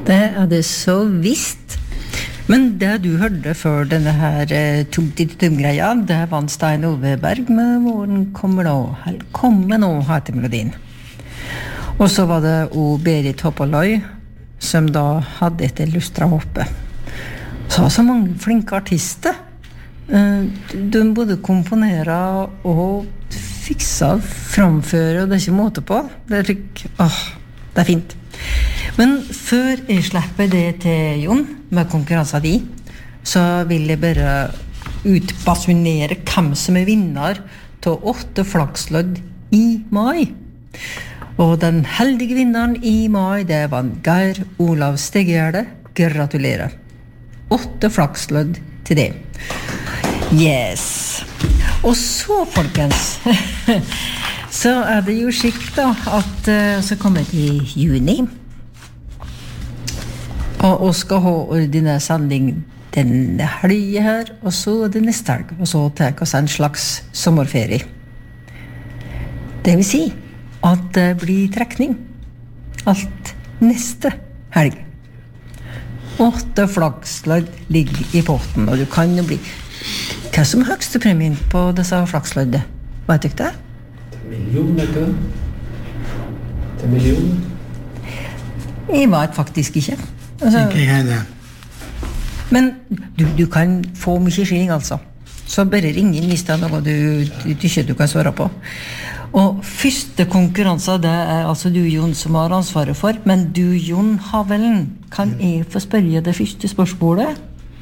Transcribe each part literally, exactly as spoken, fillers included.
Det er det så visst. Men det du hørte før denne her eh, tum-tit-tum-greia, det var Stein Ove Berg med Våren kommer nå, eller kommer nå, heter melodien. Og så var det o Berit Hoppaløy, som da hadde et lustra hoppe. Så var så mange flinke artister. Eh, de både komponere og fiksa, framføre, og det er ikke måte på. Det er slik, åh, det er fint. Men før jeg slipper det til Jon, med konkurransen di, så vil jeg bare utbasunere hvem som er vinner til åtte flakslodd i mai. Og den heldige vinneren i mai, det var Geir Olav Steggjerde. Gratulerer. Åtte flakslodd til det. Yes. Og så, folkens, så er det jo skikt da, at uh, så kommer det i juni, og vi skal ha ordinær sending denne helgen her, og så det neste helg, og så tar vi oss en slags sommerferie. Det vil si at det blir trekning alt neste helg. Åtte flakslodd ligger i potten, og du kan jo bli... Hva som er høyeste premien på disse flaksloddet? Vet du ikke det? Det er million, vet du? Det er million. Jeg vet faktisk ikke. Altså, ikke jeg det. Men du, du kan få mye skilling, altså. Så bare ring inn hvis det er noe du, du, du ikke du kan svare på. Og første konkurranse, det er altså du, Jon, som har ansvaret for. Men du, Jon Havelen, kan jeg få spørre det første spørsmålet?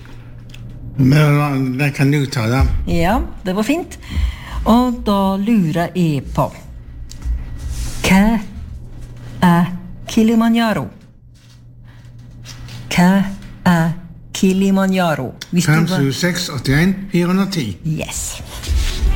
Men det kan du ta da. Ja, det var fint. Og da lurer jeg på, hva er Kilimanjaro? Hva er Kilimanjaro? fem sju seks åtte en fire ti. Yes.